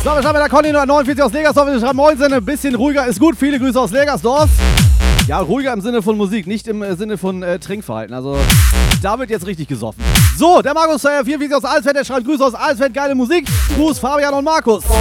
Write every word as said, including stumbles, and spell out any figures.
So, wir schreiben mit der Conny neunundvierzig aus Legersdorf. Wir schreiben Moinsen, ein bisschen ruhiger ist gut. Viele Grüße aus Legersdorf. Ja, ruhiger im Sinne von Musik, nicht im äh, Sinne von äh, Trinkverhalten. Also, da wird jetzt richtig gesoffen. So, der Markus äh, vierundvierzig aus Alsfeld, der schreibt Grüße aus Alsfeld, geile Musik. Gruß, Fabian und Markus.